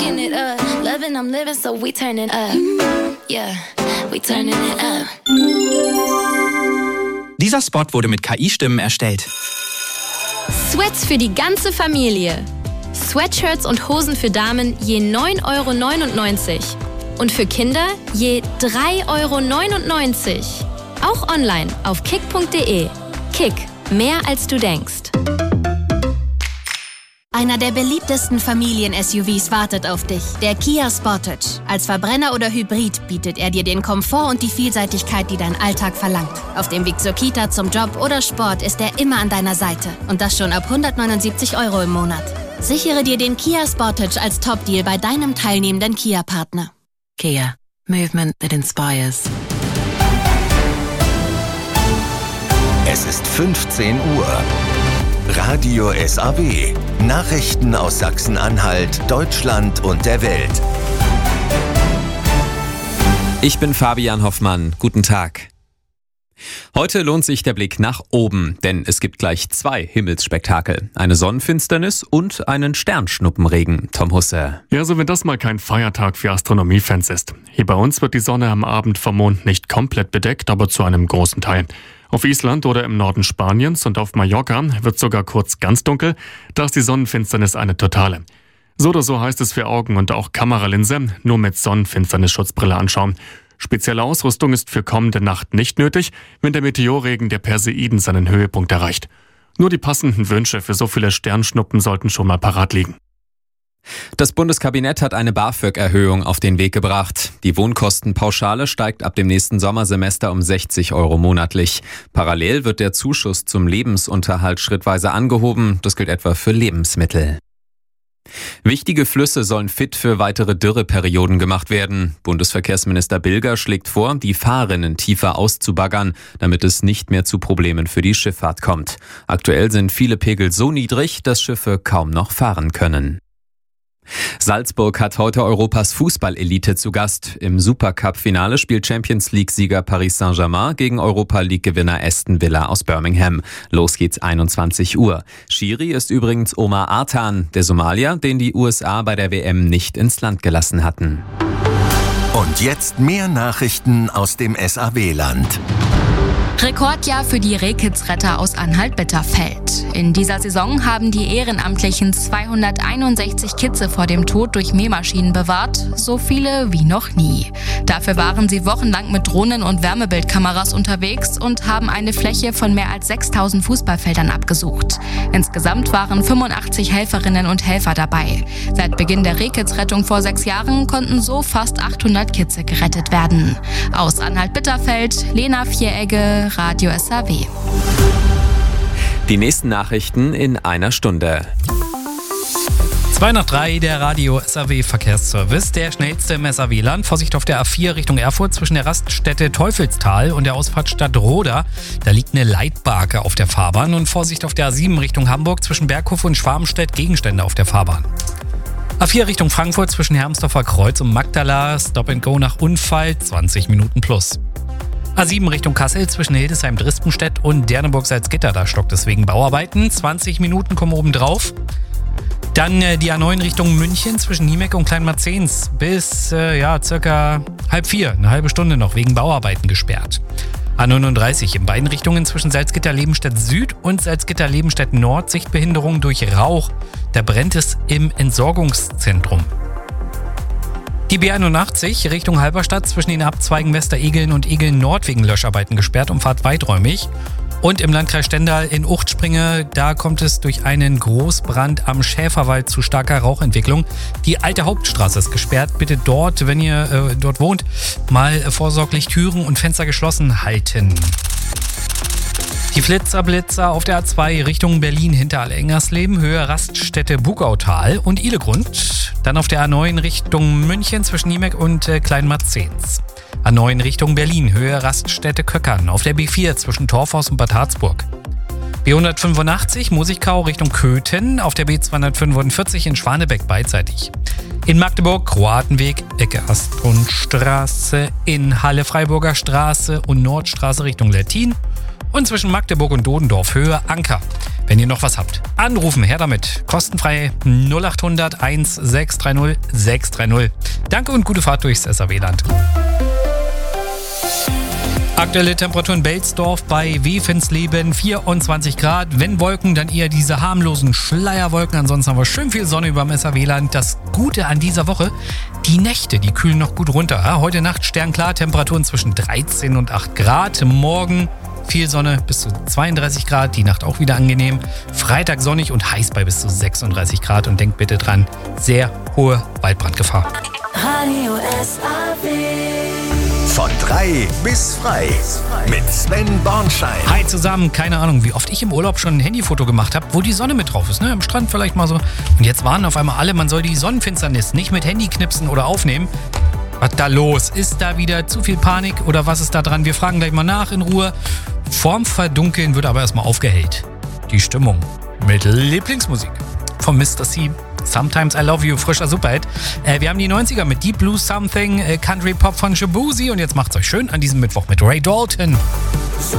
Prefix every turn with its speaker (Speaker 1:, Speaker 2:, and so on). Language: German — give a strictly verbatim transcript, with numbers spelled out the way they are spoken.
Speaker 1: fucking it up. Loving, I'm living, so we turning up. Yeah, we turning it up.
Speaker 2: Dieser Spot wurde mit K I-Stimmen erstellt.
Speaker 3: Sweats für die ganze Familie. Sweatshirts und Hosen für Damen je neun Euro neunundneunzig. Und für Kinder je drei Euro neunundneunzig. Auch online auf kick punkt de. Kick, mehr als du denkst.
Speaker 4: Einer der beliebtesten Familien-S U Vs wartet auf dich, der Kia Sportage. Als Verbrenner oder Hybrid bietet er dir den Komfort und die Vielseitigkeit, die dein Alltag verlangt. Auf dem Weg zur Kita, zum Job oder Sport ist er immer an deiner Seite. Und das schon ab hundertneunundsiebzig Euro im Monat. Sichere dir den Kia Sportage als Top-Deal bei deinem teilnehmenden Kia-Partner.
Speaker 5: Kia. Movement that inspires.
Speaker 6: Es ist fünfzehn Uhr. Radio S A W. Nachrichten aus Sachsen-Anhalt, Deutschland und der Welt.
Speaker 7: Ich bin Fabian Hoffmann. Guten Tag. Heute lohnt sich der Blick nach oben, denn es gibt gleich zwei Himmelsspektakel. Eine Sonnenfinsternis und einen Sternschnuppenregen. Tom Husse.
Speaker 8: Ja, so wenn das mal kein Feiertag für Astronomiefans ist. Hier bei uns wird die Sonne am Abend vom Mond nicht komplett bedeckt, aber zu einem großen Teil. Auf Island oder im Norden Spaniens und auf Mallorca wird sogar kurz ganz dunkel. Da ist die Sonnenfinsternis eine totale. So oder so heißt es für Augen und auch Kameralinse, nur mit Sonnenfinsternisschutzbrille anschauen. Spezielle Ausrüstung ist für kommende Nacht nicht nötig, wenn der Meteorregen der Perseiden seinen Höhepunkt erreicht. Nur die passenden Wünsche für so viele Sternschnuppen sollten schon mal parat liegen.
Speaker 7: Das Bundeskabinett hat eine BAföG-Erhöhung auf den Weg gebracht. Die Wohnkostenpauschale steigt ab dem nächsten Sommersemester um sechzig Euro monatlich. Parallel wird der Zuschuss zum Lebensunterhalt schrittweise angehoben. Das gilt etwa für Lebensmittel. Wichtige Flüsse sollen fit für weitere Dürreperioden gemacht werden. Bundesverkehrsminister Bilger schlägt vor, die Fahrrinnen tiefer auszubaggern, damit es nicht mehr zu Problemen für die Schifffahrt kommt. Aktuell sind viele Pegel so niedrig, dass Schiffe kaum noch fahren können. Salzburg hat heute Europas Fußballelite zu Gast. Im Supercup-Finale spielt Champions-League-Sieger Paris Saint-Germain gegen Europa-League-Gewinner Aston Villa aus Birmingham. Los geht's einundzwanzig Uhr. Schiri ist übrigens Omar Artan, der Somalier, den die U S A bei der W M nicht ins Land gelassen hatten.
Speaker 6: Und jetzt mehr Nachrichten aus dem S A W-Land.
Speaker 9: Rekordjahr für die Rehkitzretter aus Anhalt-Bitterfeld. In dieser Saison haben die Ehrenamtlichen zweihunderteinundsechzig Kitze vor dem Tod durch Mähmaschinen bewahrt, so viele wie noch nie. Dafür waren sie wochenlang mit Drohnen und Wärmebildkameras unterwegs und haben eine Fläche von mehr als sechstausend Fußballfeldern abgesucht. Insgesamt waren fünfundachtzig Helferinnen und Helfer dabei. Seit Beginn der Rehkitzrettung vor sechs Jahren konnten so fast achthundert Kitze gerettet werden. Aus Anhalt-Bitterfeld, Lena Vieregge, Radio S A W.
Speaker 7: Die nächsten Nachrichten in einer Stunde.
Speaker 10: zwei nach drei, der Radio S A W Verkehrsservice, der schnellste im S A W-Land. Vorsicht auf der A vier Richtung Erfurt zwischen der Raststätte Teufelstal und der Ausfahrtsstadt Roda. Da liegt eine Leitbarke auf der Fahrbahn. Und Vorsicht auf der A sieben Richtung Hamburg zwischen Berghof und Schwarmstedt, Gegenstände auf der Fahrbahn. A vier Richtung Frankfurt zwischen Hermsdorfer Kreuz und Magdala, Stop and Go nach Unfall, zwanzig Minuten plus. A sieben Richtung Kassel zwischen Hildesheim-Drispenstedt und Derneburg-Salzgitter, da stockt es wegen Bauarbeiten. zwanzig Minuten kommen oben drauf. Dann äh, die A neun Richtung München zwischen Niemek und Kleinmarzens bis äh, ja, circa halb vier, eine halbe Stunde noch, wegen Bauarbeiten gesperrt. A neununddreißig in beiden Richtungen zwischen Salzgitter-Lebenstedt Süd und Salzgitter-Lebenstedt Nord, Sichtbehinderung durch Rauch. Da brennt es im Entsorgungszentrum. Die B einundachtzig Richtung Halberstadt zwischen den Abzweigen Westeregeln und Egeln Nord wegen Löscharbeiten gesperrt, Umfahrt weiträumig. Und im Landkreis Stendal in Uchtspringe, da kommt es durch einen Großbrand am Schäferwald zu starker Rauchentwicklung. Die alte Hauptstraße ist gesperrt. Bitte dort, wenn ihr äh, dort wohnt, mal vorsorglich Türen und Fenster geschlossen halten. Die Flitzerblitzer auf der A zwei Richtung Berlin hinter Engersleben, Höhe Raststätte Bugautal und Ihlegrund. Dann auf der A neun Richtung München zwischen Niemek und äh, Kleinmarzens. A neun Richtung Berlin, Höhe Raststätte Köckern. Auf der B vier zwischen Torfhaus und Bad Harzburg. B hundertfünfundachtzig Musikau Richtung Köthen. Auf der B zweihundertfünfundvierzig in Schwanebeck beidseitig. In Magdeburg Kroatenweg, Ecke Astrundstraße. In Halle Freiburger Straße und Nordstraße Richtung Lettin. Und zwischen Magdeburg und Dodendorf Höhe Anker. Wenn ihr noch was habt, anrufen, her damit. Kostenfrei null acht hundert eins sechs drei null sechs drei null. Danke und gute Fahrt durchs S A W-Land. Aktuelle Temperatur in Belsdorf bei Wefensleben vierundzwanzig Grad. Wenn Wolken, dann eher diese harmlosen Schleierwolken. Ansonsten haben wir schön viel Sonne über dem S A W-Land. Das Gute an dieser Woche, die Nächte, die kühlen noch gut runter. Ja, heute Nacht sternklar, Temperaturen zwischen dreizehn und acht Grad. Morgen viel Sonne bis zu zweiunddreißig Grad, die Nacht auch wieder angenehm. Freitag sonnig und heiß bei bis zu sechsunddreißig Grad. Und denkt bitte dran, sehr hohe Waldbrandgefahr.
Speaker 6: Radio S A W. Von drei bis frei. Mit Sven Bornschein.
Speaker 10: Hi zusammen, keine Ahnung, wie oft ich im Urlaub schon ein Handyfoto gemacht habe, wo die Sonne mit drauf ist, ne? Am Strand vielleicht mal so. Und jetzt warnen auf einmal alle, man soll die Sonnenfinsternis nicht mit Handy knipsen oder aufnehmen. Was da los? Ist da wieder zu viel Panik oder was ist da dran? Wir fragen gleich mal nach in Ruhe. Vorm Verdunkeln wird aber erstmal aufgehellt. Die Stimmung mit Lieblingsmusik von Mister C. Sometimes I Love You, frischer Superhit. Äh, wir haben die neunziger mit Deep Blue Something, äh, Country Pop von Shabuzi und jetzt macht's euch schön an diesem Mittwoch mit Ray Dalton.